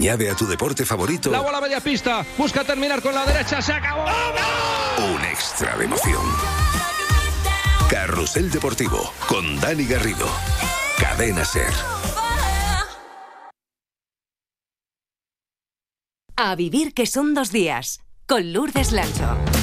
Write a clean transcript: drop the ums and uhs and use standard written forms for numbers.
Añade a tu deporte favorito La bola a media pista. Busca terminar con la derecha. ¡Se acabó! un extra de emoción. Carrusel Deportivo con Dani Garrido. Cadena SER. A vivir que son 2 días. Con Lourdes Lancho.